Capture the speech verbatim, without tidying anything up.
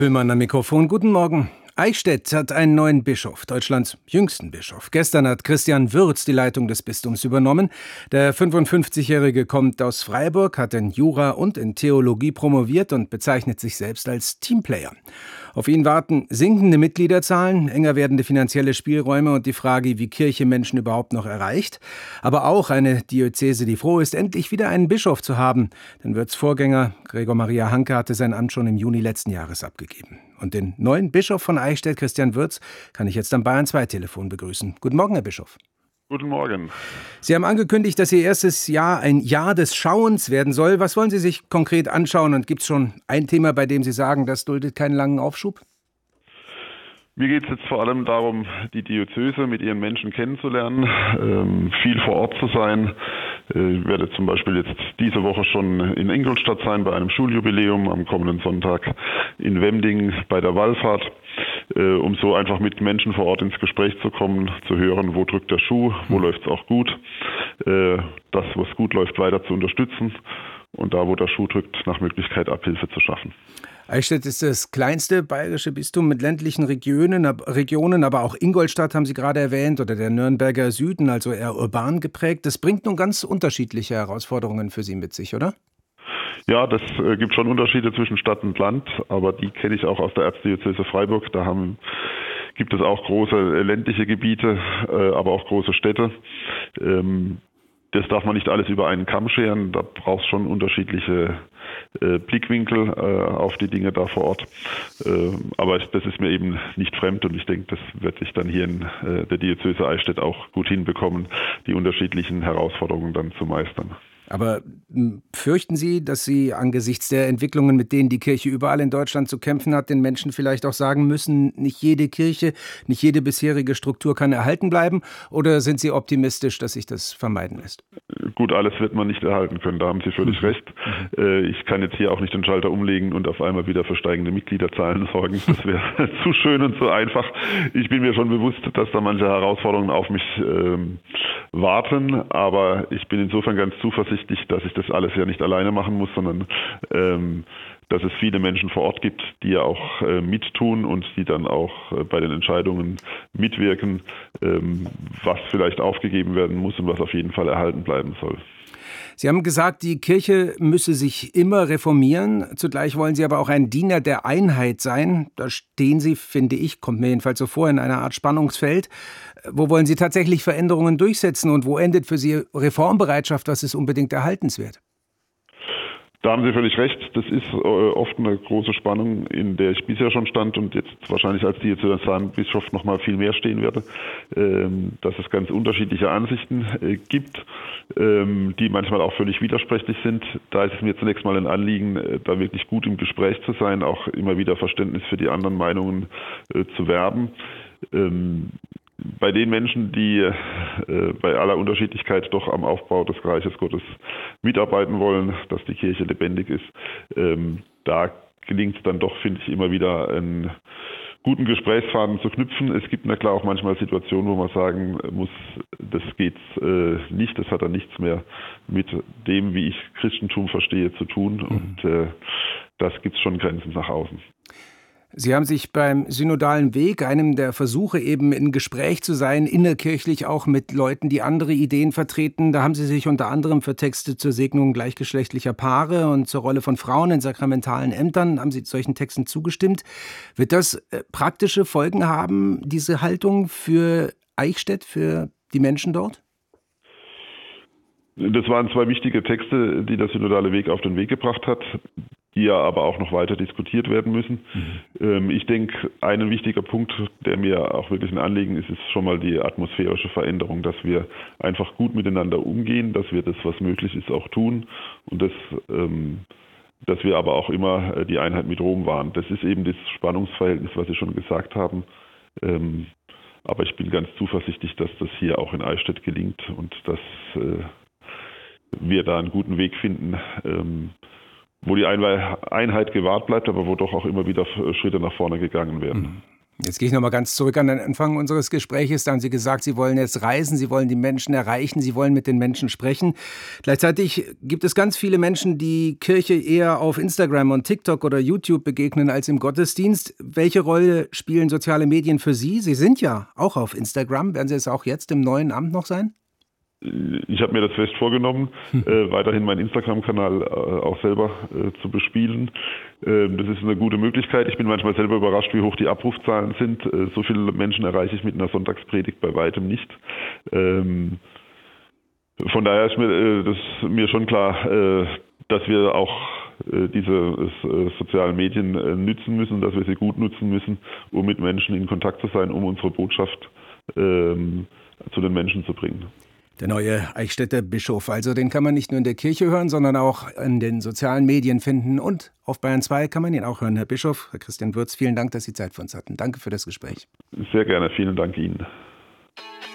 Hüllmann am Mikrofon, guten Morgen. Eichstätt hat einen neuen Bischof, Deutschlands jüngsten Bischof. Gestern hat Christian Würz die Leitung des Bistums übernommen. Der fünfundfünfzigjährige kommt aus Freiburg, hat in Jura und in Theologie promoviert und bezeichnet sich selbst als Teamplayer. Auf ihn warten sinkende Mitgliederzahlen, enger werdende finanzielle Spielräume und die Frage, wie Kirche Menschen überhaupt noch erreicht. Aber auch eine Diözese, die froh ist, endlich wieder einen Bischof zu haben. Denn Würz' Vorgänger Gregor Maria Hanke hatte sein Amt schon im Juni letzten Jahres abgegeben. Und den neuen Bischof von Eichstätt, Christian Würz, kann ich jetzt am Bayern zwei Telefon begrüßen. Guten Morgen, Herr Bischof. Guten Morgen. Sie haben angekündigt, dass Ihr erstes Jahr ein Jahr des Schauens werden soll. Was wollen Sie sich konkret anschauen? Und gibt es schon ein Thema, bei dem Sie sagen, das duldet keinen langen Aufschub? Mir geht es jetzt vor allem darum, die Diözese mit ihren Menschen kennenzulernen, ähm, viel vor Ort zu sein. Ich werde zum Beispiel jetzt diese Woche schon in Ingolstadt sein bei einem Schuljubiläum, am kommenden Sonntag in Wemding bei der Wallfahrt, äh, um so einfach mit Menschen vor Ort ins Gespräch zu kommen, zu hören, wo drückt der Schuh, wo läuft es auch gut, äh, das, was gut läuft, weiter zu unterstützen und da, wo der Schuh drückt, nach Möglichkeit Abhilfe zu schaffen. Eichstätt ist das kleinste bayerische Bistum mit ländlichen Regionen, Regionen, aber auch Ingolstadt haben Sie gerade erwähnt oder der Nürnberger Süden, also eher urban geprägt. Das bringt nun ganz unterschiedliche Herausforderungen für Sie mit sich, oder? Ja, das äh, gibt schon Unterschiede zwischen Stadt und Land, aber die kenne ich auch aus der Erzdiözese Freiburg. Da haben, gibt es auch große äh, ländliche Gebiete, äh, aber auch große Städte. Ähm, das darf man nicht alles über einen Kamm scheren, da braucht es schon unterschiedliche äh, Blickwinkel äh, auf die Dinge da vor Ort. Äh, aber das ist mir eben nicht fremd und ich denke, das wird sich dann hier in äh, der Diözese Eichstätt auch gut hinbekommen, die unterschiedlichen Herausforderungen dann zu meistern. Aber fürchten Sie, dass Sie angesichts der Entwicklungen, mit denen die Kirche überall in Deutschland zu kämpfen hat, den Menschen vielleicht auch sagen müssen, nicht jede Kirche, nicht jede bisherige Struktur kann erhalten bleiben? Oder sind Sie optimistisch, dass sich das vermeiden lässt? Gut, alles wird man nicht erhalten können, da haben Sie völlig mhm. recht. Mhm. Ich kann jetzt hier auch nicht den Schalter umlegen und auf einmal wieder für steigende Mitgliederzahlen sorgen. Das wäre zu schön und zu einfach. Ich bin mir schon bewusst, dass da manche Herausforderungen auf mich ähm, warten, aber ich bin insofern ganz zuversichtlich, dass ich das alles ja nicht alleine machen muss, sondern ähm, dass es viele Menschen vor Ort gibt, die ja auch äh, mittun und die dann auch äh, bei den Entscheidungen mitwirken, ähm, was vielleicht aufgegeben werden muss und was auf jeden Fall erhalten bleiben soll. Sie haben gesagt, die Kirche müsse sich immer reformieren. Zugleich wollen Sie aber auch ein Diener der Einheit sein. Da stehen Sie, finde ich, kommt mir jedenfalls so vor, in einer Art Spannungsfeld. Wo wollen Sie tatsächlich Veränderungen durchsetzen und wo endet für Sie Reformbereitschaft, was ist unbedingt erhaltenswert? Da haben Sie völlig recht. Das ist äh, oft eine große Spannung, in der ich bisher schon stand und jetzt wahrscheinlich als Diözesanbischof noch mal viel mehr stehen werde, ähm, dass es ganz unterschiedliche Ansichten äh, gibt, ähm, die manchmal auch völlig widersprüchlich sind. Da ist es mir zunächst mal ein Anliegen, äh, da wirklich gut im Gespräch zu sein, auch immer wieder Verständnis für die anderen Meinungen äh, zu werben. Ähm, Bei den Menschen, die äh, bei aller Unterschiedlichkeit doch am Aufbau des Reiches Gottes mitarbeiten wollen, dass die Kirche lebendig ist, ähm, da gelingt es dann doch, finde ich, immer wieder einen guten Gesprächsfaden zu knüpfen. Es gibt na klar auch manchmal Situationen, wo man sagen muss, das geht äh, nicht, das hat dann nichts mehr mit dem, wie ich Christentum verstehe, zu tun. Mhm. Und äh, das gibt es schon Grenzen nach außen. Sie haben sich beim synodalen Weg, einem der Versuche eben in Gespräch zu sein, innerkirchlich auch mit Leuten, die andere Ideen vertreten, da haben Sie sich unter anderem für Texte zur Segnung gleichgeschlechtlicher Paare und zur Rolle von Frauen in sakramentalen Ämtern, haben Sie solchen Texten zugestimmt. Wird das äh, praktische Folgen haben, diese Haltung für Eichstätt, für die Menschen dort? Das waren zwei wichtige Texte, die der synodale Weg auf den Weg gebracht hat, die ja aber auch noch weiter diskutiert werden müssen. Mhm. Ich denke, ein wichtiger Punkt, der mir auch wirklich ein Anliegen ist, ist schon mal die atmosphärische Veränderung, dass wir einfach gut miteinander umgehen, dass wir das, was möglich ist, auch tun und das, dass wir aber auch immer die Einheit mit Rom wahren. Das ist eben das Spannungsverhältnis, was Sie schon gesagt haben. Aber ich bin ganz zuversichtlich, dass das hier auch in Eichstätt gelingt und dass wir da einen guten Weg finden, ähm, wo die Einheit gewahrt bleibt, aber wo doch auch immer wieder Schritte nach vorne gegangen werden. Jetzt gehe ich noch mal ganz zurück an den Anfang unseres Gespräches. Da haben Sie gesagt, Sie wollen jetzt reisen, Sie wollen die Menschen erreichen, Sie wollen mit den Menschen sprechen. Gleichzeitig gibt es ganz viele Menschen, die Kirche eher auf Instagram und TikTok oder YouTube begegnen als im Gottesdienst. Welche Rolle spielen soziale Medien für Sie? Sie sind ja auch auf Instagram. Werden Sie es auch jetzt im neuen Amt noch sein? Ich habe mir das fest vorgenommen, äh, weiterhin meinen Instagram-Kanal äh, auch selber äh, zu bespielen. Ähm, das ist eine gute Möglichkeit. Ich bin manchmal selber überrascht, wie hoch die Abrufzahlen sind. Äh, so viele Menschen erreiche ich mit einer Sonntagspredigt bei weitem nicht. Ähm, von daher ist mir äh, das mir schon klar, äh, dass wir auch äh, diese äh, sozialen Medien äh, nützen müssen, dass wir sie gut nutzen müssen, um mit Menschen in Kontakt zu sein, um unsere Botschaft äh, zu den Menschen zu bringen. Der neue Eichstätter Bischof, also den kann man nicht nur in der Kirche hören, sondern auch in den sozialen Medien finden. Und auf Bayern zwei kann man ihn auch hören. Herr Bischof, Herr Christian Würz, vielen Dank, dass Sie Zeit für uns hatten. Danke für das Gespräch. Sehr gerne, vielen Dank Ihnen.